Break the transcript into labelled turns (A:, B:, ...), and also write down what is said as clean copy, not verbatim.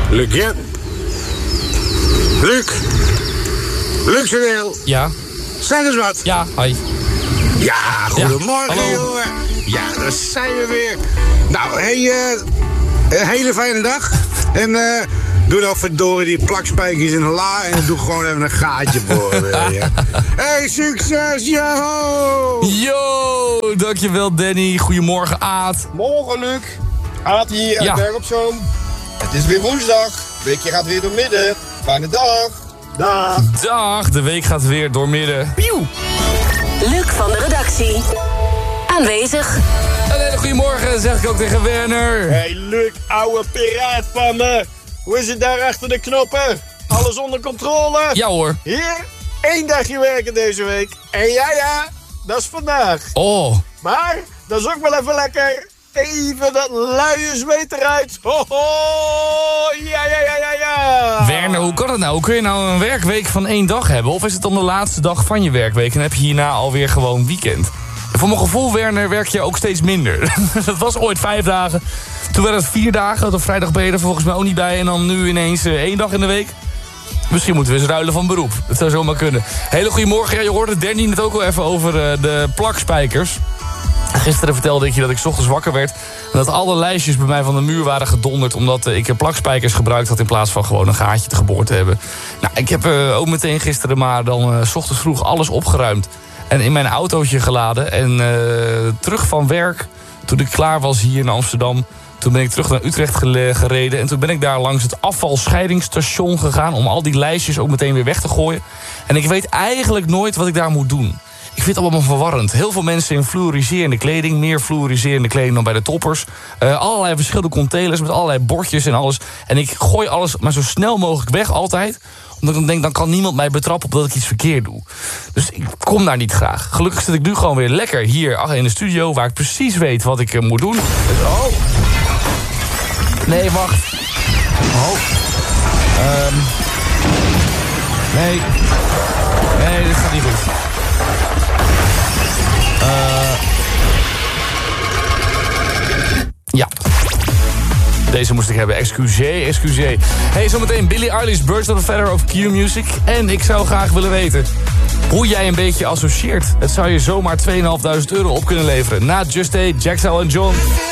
A: Luc, ja? Luc? Luc Seneel?
B: Ja?
A: Zeg eens wat.
B: Ja, hoi.
A: Ja, goedemorgen,
B: hallo.
A: jongen. Ja, daar zijn we weer. Nou, een hele fijne dag. En doe nou verdorie die plakspijkers in de la en doe gewoon even een gaatje boren. Ja. Hey, succes, yo!
B: Yo, dankjewel Danny. Goedemorgen Aad.
C: Morgen, Luc. Aad hier,
B: Ja.
C: Berg op Zoom. Het is weer woensdag. Weekje gaat weer door midden. Fijne dag. Dag.
B: Dag, de week gaat weer door midden. Pieuw.
D: Luc van de redactie. Aanwezig.
B: Een hele goedemorgen, zeg ik ook tegen Werner.
C: Hey Luc, ouwe piraat van me. Hoe is het daar achter de knoppen? Alles onder controle?
B: Ja hoor.
C: Hier, 1 dagje werken deze week. En ja, dat is vandaag.
B: Oh,
C: Maar, dat is ook wel even lekker. Even dat luie zweet eruit. Ho, ho. Ja.
B: Werner, hoe kan het nou? Hoe kun je nou een werkweek van 1 dag hebben? Of is het dan de laatste dag van je werkweek en heb je hierna alweer gewoon weekend? Voor mijn gevoel, Werner, werk je ook steeds minder. Dat was ooit 5 dagen. Toen werd het 4 dagen. Op vrijdag ben je er volgens mij ook niet bij. En dan nu ineens 1 dag in de week. Misschien moeten we eens ruilen van beroep. Dat zou zomaar kunnen. Hele goedemorgen. Ja, je hoorde Danny net ook al even over de plakspijkers. Gisteren vertelde ik je dat ik 's ochtends wakker werd. En dat alle lijstjes bij mij van de muur waren gedonderd. Omdat ik plakspijkers gebruikt had in plaats van gewoon een gaatje te geboord te hebben. Nou, ik heb ook meteen gisteren maar dan 's ochtends vroeg alles opgeruimd. En in mijn autootje geladen. En terug van werk, toen ik klaar was hier in Amsterdam, toen ben ik terug naar Utrecht gereden. En toen ben ik daar langs het afvalscheidingsstation gegaan om al die lijstjes ook meteen weer weg te gooien. En ik weet eigenlijk nooit wat ik daar moet doen. Ik vind het allemaal verwarrend. Heel veel mensen in fluoriserende kleding. Meer fluoriserende kleding dan bij de toppers. Allerlei verschillende containers met allerlei bordjes en alles. En ik gooi alles maar zo snel mogelijk weg altijd. Omdat ik dan denk, dan kan niemand mij betrappen op dat ik iets verkeerd doe. Dus ik kom daar niet graag. Gelukkig zit ik nu gewoon weer lekker hier in de studio, waar ik precies weet wat ik moet doen. Dus, oh. Nee, wacht. Oh. Nee. Nee, dit gaat niet goed. Ja. Deze moest ik hebben. Excuseer. Hey, zometeen Billie Eilish, Birds of a Feather of Q-Music. En ik zou graag willen weten hoe jij een beetje associeert. Het zou je zomaar €2.500 op kunnen leveren. Na Just A, Jaxel en John.